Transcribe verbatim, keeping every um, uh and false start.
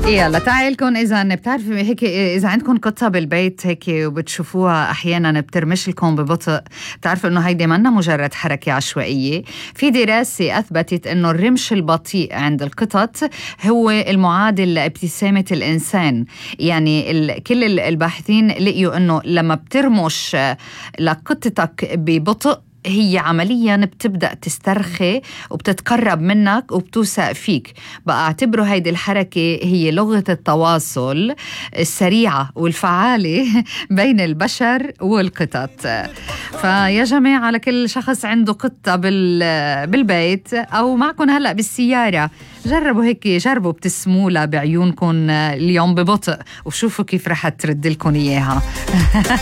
يلا تعالكم إذا بتعرفي هيك، إذا عندكم قطة بالبيت هيك وبتشوفوها أحيانا بترمش لكم ببطء، بتعرفوا إنه هيدي منا مجرد حركة عشوائية. في دراسة أثبتت إنه الرمش البطيء عند القطط هو المعادل لابتسامة الإنسان. يعني ال... كل الباحثين لقيوا إنه لما بترمش لقطتك ببطء هي عملياً بتبدأ تسترخي وبتتقرب منك وبتوثق فيك. بقى اعتبروا هيدي الحركة هي لغة التواصل السريعة والفعالة بين البشر والقطط. فيا جماعة لكل شخص عنده قطة بالبيت أو معكم هلأ بالسيارة، جربوا هيك، جربوا ابتسموا لها بعيونكم اليوم ببطء وشوفوا كيف رح ترد لكم إياها.